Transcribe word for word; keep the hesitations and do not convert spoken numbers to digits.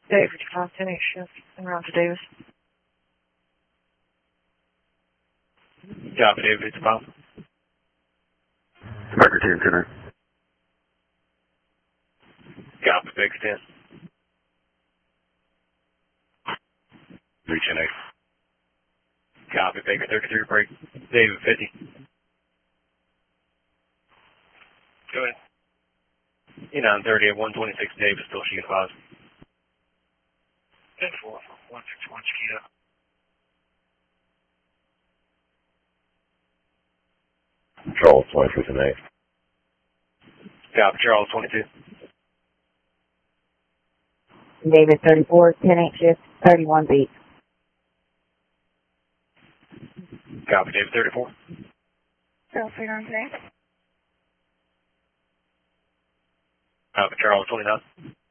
David, fifty-five, ten eight shift, and round to Davis. Copy, David, fifty-five. Baker ten, ten eight. Copy, Baker ten. three ten eight. Copy, Baker thirty-three, break. David fifty. Go ahead. E nine thirty at one twenty-six, David, still shooting five. ten four, one six one, Chiquita. Charles twenty-three, ten eight. Copy, Charles twenty-two. David thirty-four, ten eight shift, thirty-one beat. Copy, David thirty-four. Charles three nine three. Copy, Charles twenty-nine.